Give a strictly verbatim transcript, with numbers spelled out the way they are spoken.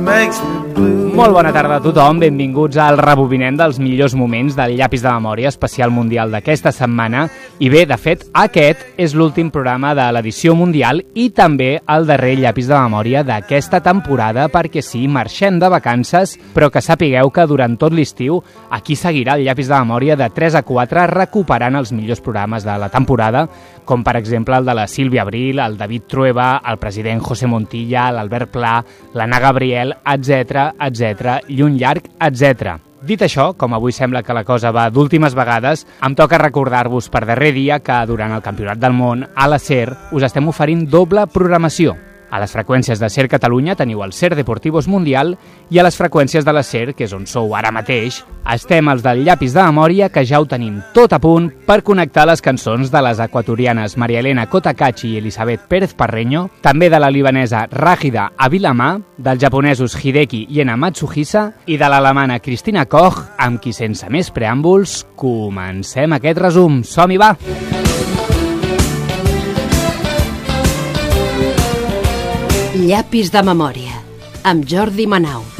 Molt bona tarda a tothom, benvinguts al rebobinem dels millors moments del Llapis de Memòria especial mundial d'aquesta setmana. I bé, de fet, aquest és l'últim programa de l'edició mundial i també el darrer Llapis de Memòria d'aquesta temporada, perquè sí, marxem de vacances, però que sapigueu que durant tot l'estiu aquí seguirà el Llapis de Memòria de tres a quatre recuperant els millors programes de la temporada, com per exemple el de la Sílvia Abril, el David Trueba, el president José Montilla, l'Albert Pla, l'Anna Gabriel, etcètera, etcètera, i un llarg etcètera. Dit això, com avui sembla que la cosa va d'últimes vegades, em toca recordar-vos per darrer dia que durant el Campionat del Món a la SER us estem oferint doble programació. A les freqüències de SER Catalunya teniu el SER Deportivos Mundial i a les freqüències de la SER, que és on sou ara mateix, estem els del Llapis de Memòria, que ja ho tenim tot a punt per connectar les cançons de les equatorianes Maria Elena Kotakachi i Elisabeth Pérez Parreño, també de la libanesa Ràgida Avilamà, dels japonesos Hideki Yena Matsuhisa i de l'alemana Christina Koch, amb qui sense més preàmbuls comencem aquest resum. Som-hi, va! Llapis de Memòria, amb Jordi Manau.